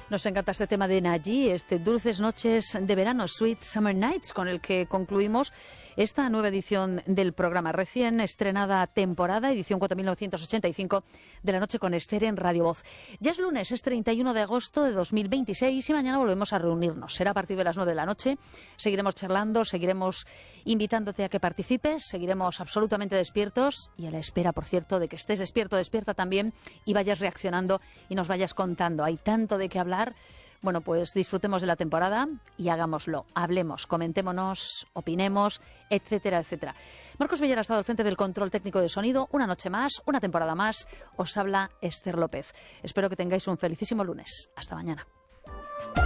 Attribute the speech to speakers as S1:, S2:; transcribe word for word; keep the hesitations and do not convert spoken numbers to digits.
S1: Nos encanta este tema de Nayi, este Dulces Noches de Verano, Sweet Summer Nights, con el que concluimos esta nueva edición del programa, recién estrenada temporada, edición cuatro mil novecientos ochenta y cinco, de La Noche con Esther en Radio Voz. Ya es lunes, es treinta y uno de agosto de dos mil veintiséis y mañana volvemos a reunirnos. Será a partir de las nueve de la noche. Seguiremos charlando, seguiremos invitándote a que participes, seguiremos absolutamente despiertos y a la espera, por cierto, de que estés despierto, despierta también y vayas reaccionando y nos vayas contando. Hay tanto de qué hablar. Bueno, pues disfrutemos de la temporada y hagámoslo. Hablemos, comentémonos, opinemos, etcétera, etcétera. Marcos Villar ha estado al frente del control técnico de sonido. Una noche más, una temporada más. Os habla Esther López. Espero que tengáis un felicísimo lunes. Hasta mañana.